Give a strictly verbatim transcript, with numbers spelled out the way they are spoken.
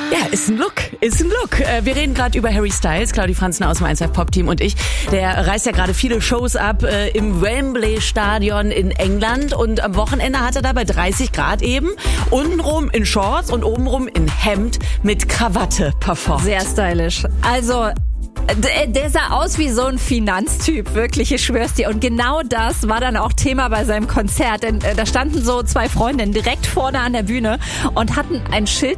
Ja, ist ein Look, ist ein Look. Äh, wir reden gerade über Harry Styles, Claudi Franzen aus dem eins Live Pop Team und ich. Der reißt ja gerade viele Shows ab äh, im Wembley Stadion in England und am Wochenende hat er da bei dreißig Grad eben untenrum in Shorts und obenrum in Hemd mit Krawatte performt. Sehr stylisch. Also der sah aus wie so ein Finanztyp, wirklich, ich schwör's dir. Und genau das war dann auch Thema bei seinem Konzert. Denn da standen so zwei Freundinnen direkt vorne an der Bühne und hatten ein Schild